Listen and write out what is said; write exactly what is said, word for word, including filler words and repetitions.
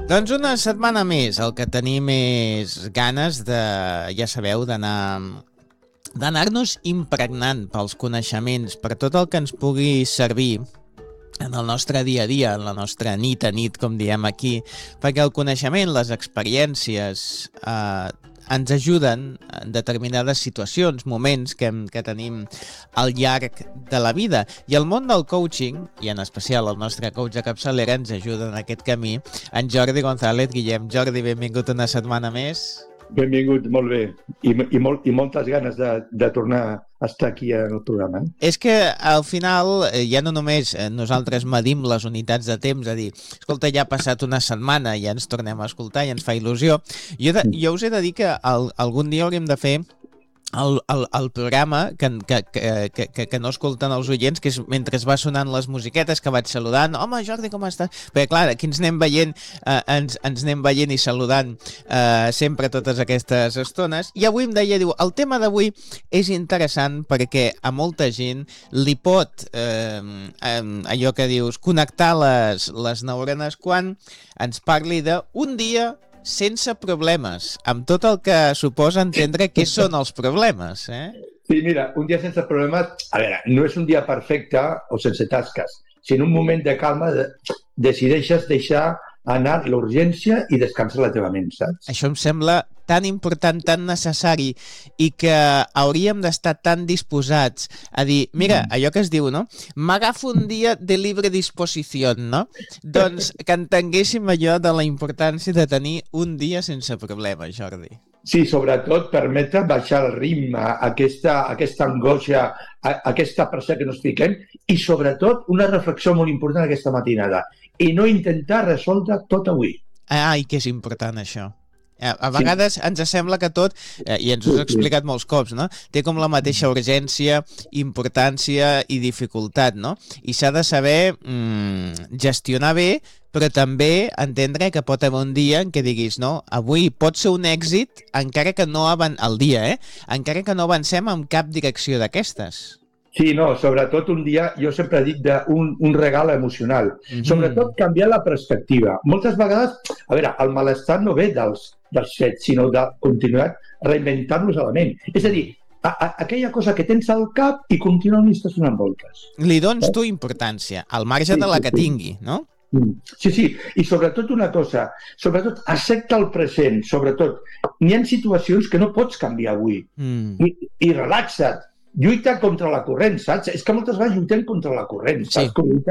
Doncs una setmana més, el que tenim és ganes de, ja sabeu, d'anar d'anar-nos impregnant pels coneixements, per tot el que ens pugui servir en el nostre dia a dia, en la nostra nit a nit, com diem aquí, perquè el coneixement, les experiències, eh, ens ajuden en determinades situacions, moments que, que tenim al llarg de la vida. I el món del coaching, i en especial el nostre coach de capçalera, ens ajuda en aquest camí. En Jordi González. Guillem, Jordi, benvingut una setmana més. Benvingut, molt bé. I, i, molt, i moltes ganes de, de tornar a estar aquí al programa. És que al final ja no només nosaltres medim les unitats de temps, a dir, escolta, ja ha passat una setmana i ja ens tornem a escoltar i ens fa il·lusió. Jo, de, jo us he de dir que el, algun dia hauríem de fer El, el, el programa que, que, que, que, que no escolten els oients, que és mentre es va sonant les musiquetes que vaig saludant, home Jordi, com estàs? Perquè clar, aquí ens anem veient, eh, ens, ens anem veient i saludant eh, sempre totes aquestes estones, i avui em deia, diu, el tema d'avui és interessant perquè a molta gent li pot eh, eh, allò que dius, connectar les, les neurones quan ens parli d'un dia sense problemes, amb tot el que suposa entendre què són els problemes, eh? Sí, mira, un dia sense problemes, a veure, no és un dia perfecte o sense tasques, si en un moment de calma de, decideixes deixar anar l'urgència i descansar la teva ment, saps? Això em sembla tan important, tan necessari, i que hauríem d'estar tan disposats a dir, mira, allò que es diu, no? M'agafo un dia de libre disposició, no? Doncs que entenguéssim allò de la importància de tenir un dia sense problema, Jordi. Sí, sobretot permetre baixar el ritme, aquesta, aquesta angoixa, aquesta pressió que ens fiquem, i sobretot una reflexió molt important aquesta matinada, i no intentar resoldre tot avui. Ah, i que és important això. A vegades sí. Ens sembla que tot, eh, i ens ho has explicat molts cops, no? Té com la mateixa urgència, importància i dificultat, no? I s'ha de saber mm, gestionar bé, però també entendre que pot haver un dia en què diguis, no, avui pot ser un èxit encara que no avan... el dia, eh? Encara que no avancem en cap direcció d'aquestes. Sí, no, sobretot un dia, jo sempre dic, d'un un regal emocional. Mm-hmm. Sobretot canviar la perspectiva. Moltes vegades, a veure, el malestar no ve dels, dels fets, sinó de continuar reinventant-los a la ment. És a dir, a, a, aquella cosa que tens al cap i continuar-li estacionant voltes. Li dones tu importància, al marge sí, de la que sí, tingui, no? Sí, sí, i sobretot una cosa, sobretot accepta el present, sobretot. N'hi ha situacions que no pots canviar avui. Mm. I, i relaxa't. Lluita contra la corrent, saps? És que moltes vegades lluitem contra la corrent, saps? Sí.